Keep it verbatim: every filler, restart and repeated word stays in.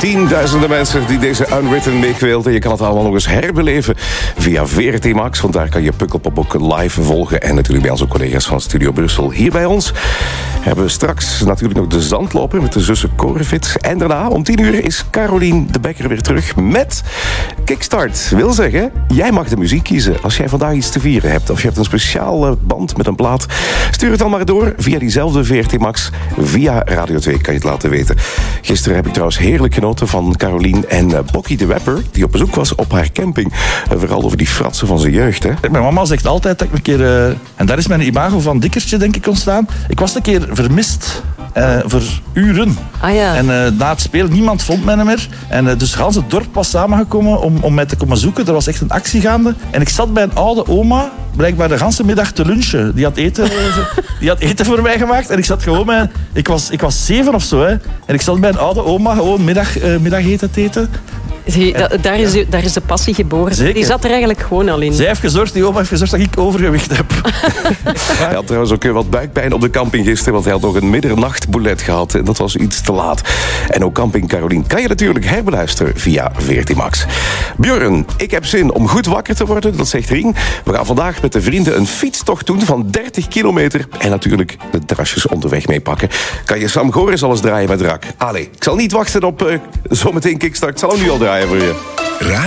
Tienduizenden mensen die deze Unwritten meekweelden. Je kan het allemaal nog eens herbeleven via V R T Max. Want daar kan je Pukkelpop ook live volgen. En natuurlijk bij onze collega's van Studio Brussel. Hier bij ons hebben we straks natuurlijk nog de zandloper met de zussen Corefit. En daarna om tien uur is Carolien de Bekker weer terug met Kickstart. Wil zeggen, jij mag de muziek kiezen als jij vandaag iets te vieren hebt. Of je hebt een speciale band met een plaat. Stuur het dan maar door via diezelfde V R T Max. Via Radio twee kan je het laten weten. Gisteren heb ik trouwens heerlijk genoten van Carolien en uh, Bokkie de Rapper, die op bezoek was op haar camping. Uh, vooral over die fratsen van zijn jeugd. Hè? Mijn mama zegt altijd dat ik een keer... Uh, en daar is mijn imago van dikkertje, denk ik, ontstaan. Ik was een keer vermist. Uh, voor uren. Ah, ja. En uh, na het spelen, niemand vond mij meer. En uh, dus gans het dorp was samengekomen om, om mij te komen zoeken. Er was echt een actie gaande. En ik zat bij een oude oma, blijkbaar de ganse middag te lunchen. Die had eten, die had eten voor mij gemaakt. En ik zat gewoon bij... Ik was, ik was zeven of zo, hè. En ik zat bij een oude oma gewoon middag, uh, middageten te eten. Zie, da, daar, is, daar is de passie geboren. Zeker. Die zat er eigenlijk gewoon al in. Zij heeft gezorgd, die oma heeft gezorgd dat ik overgewicht heb. Hij had trouwens ook wat buikpijn op de camping gisteren, want hij had nog een middernachtboulet gehad. En dat was iets te laat. En ook Camping Carolien kan je natuurlijk herbeluisteren via V R T Max. Björn, ik heb zin om goed wakker te worden, dat zegt Rien. We gaan vandaag met de vrienden een fietstocht doen van dertig kilometer. En natuurlijk de terrasjes onderweg meepakken. Kan je Sam Goris alles draaien met Rak? Allee, ik zal niet wachten op uh, zometeen Kickstart. Ik zal hem nu al draaien voor je.